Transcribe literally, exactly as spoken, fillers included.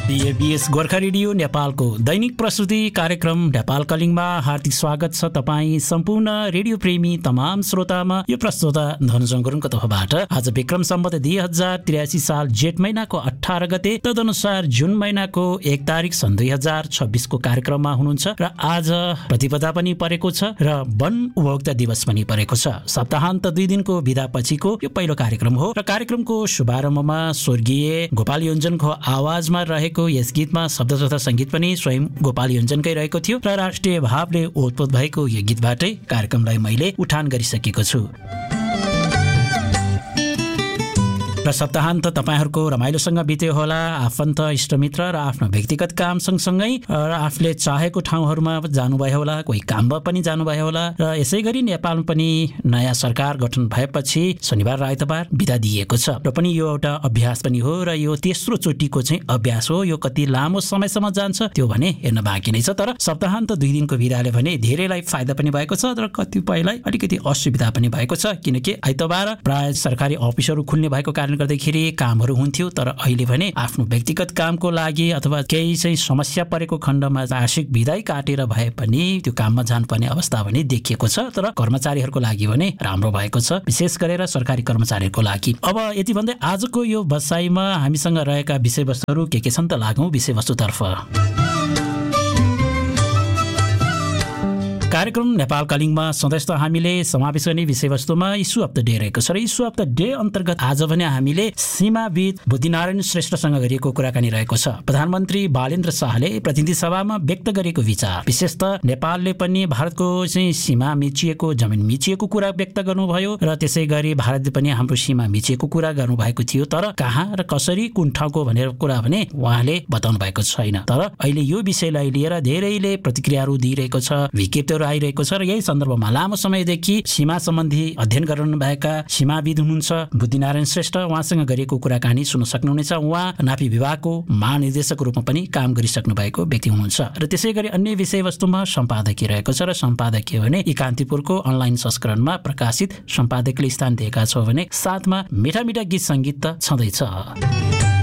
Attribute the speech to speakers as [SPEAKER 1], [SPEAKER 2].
[SPEAKER 1] बीएबीएस Gorkha radio नेपालको दैनिक प्रस्तुति कार्यक्रम नेपाल कलिङमा हार्दिक स्वागत छ। तपाईँ सम्पूर्ण रेडियो प्रेमी तमाम श्रोतामा यो प्रस्तुता धनुजङ गुरुङको तर्फबाट आज विक्रम सम्वत दुई हजार त्रियासी साल जेठ महिनाको अठार गते तदनुसार जुन महिनाको एक तारिक सन् दुई हजार छब्बिसको कार्यक्रममा हुनुहुन्छ र आज प्रतिपदा पनि परेको छ र वन उपभोक्ता दिवस पनि परेको छ। सप्ताहान्त दुई दिनको बिदा पछिको यो पहिलो कार्यक्रम हो र कार्यक्रमको शुभारम्भमा स्वर्गीय गोपाल योन्जनको आवाजमा रहेको यस गीतमा शब्द तथा संगीत पनि स्वयं गोपाल योन्जनकै रहेको थियो र राष्ट्रिय भावले ओतप्रोत भएको यो गीतबाटै कार्यक्रमलाई मैले उठान गरिसकेको छु। र सप्ताहान्त तपाईहरूको रमाइलोसँग बित्यो होला। आफन्त इष्टमित्र र आफ्नो व्यक्तिगत काम सँगसँगै र आफूले चाहेको ठाउँहरूमा जानुभयो होला, कोही काममा पनि जानुभयो होला र यसै गरी नेपालमा पनि नयाँ सरकार गठन भएपछि शनिबार र आइतबार बिदा दिएको छ र पनि यो एउटा अभ्यास पनि हो र यो तेस्रो चोटिको चाहिँ अभ्यास हो। यो कति लामो समयसम्म जान्छ त्यो भने हेर्न बाँकी नै छ, तर सप्ताहान्त दुई दिनको बिदाले भने धेरैलाई फाइदा पनि भएको छ र कतिपयलाई अलिकति असुविधा पनि भएको छ, किनकि आइतबार प्राय सरकारी अफिसहरू खुल्ने भएको कारण गर्दाखेरि कामहरू हुन्थ्यो। तर अहिले भने आफ्नो व्यक्तिगत कामको लागि अथवा केही चाहिँ समस्या परेको खण्डमा आंशिक बिदाई काटेर भए पनि त्यो काममा जानुपर्ने अवस्था पनि देखिएको छ। तर कर्मचारीहरूको लागि भने राम्रो भएको छ, विशेष गरेर सरकारी कर्मचारीहरूको लागि। अब यति भन्दै आजको यो बसाइमा हामीसँग रहेका विषयवस्तुहरू के के छन् त लागौँ विषयवस्तुतर्फ। कार्यक्रम नेपाल कलिङमा सधैँ त हामीले समावेश गर्ने विषयवस्तुमा इस्यु अफ द डे रहेको छ र इस्यु अफ द डे अन्तर्गत आज भने हामीले सीमाविद बुद्धिनारायण श्रेष्ठसँग गरिएको कुराकानी रहेको छ। प्रधानमन्त्री बालेन्द्र शाहले प्रतिनिधि सभामा व्यक्त गरेको विचार, विशेष त नेपालले पनि भारतको चाहिँ सीमा मिचिएको, जमिन मिचिएको कुरा व्यक्त गर्नुभयो र त्यसै गरी भारतले पनि हाम्रो सीमा मिचिएको कुरा गर्नुभएको थियो। तर कहाँ र कसरी कुन ठाउँको भनेर कुरा भने उहाँले बताउनु भएको छैन। तर अहिले यो विषयलाई लिएर धेरैले प्रतिक्रियाहरू दिइरहेको छ, विज्ञप्तिहरू आइरहेको छ र यही सन्दर्भमा लामो समयदेखि सीमा सम्बन्धी अध्ययन गर्नुभएका सीमाविद हुनुहुन्छ बुद्धिनारायण श्रेष्ठ, उहाँसँग गरिएको कुराकानी सुन्न सक्नुहुनेछ। उहाँ नापी विभागको महानिर्देशकको रूपमा पनि काम गरिसक्नु भएको व्यक्ति हुनुहुन्छ र त्यसै गरी अन्य विषयवस्तुमा सम्पादकीय रहेको छ र सम्पादकीय भने इकान्तिपुरको अनलाइन संस्करणमा प्रकाशित सम्पादकले स्थान दिएका छौँ भने साथमा मिठा मिठा गीत सङ्गीत त छँदैछ।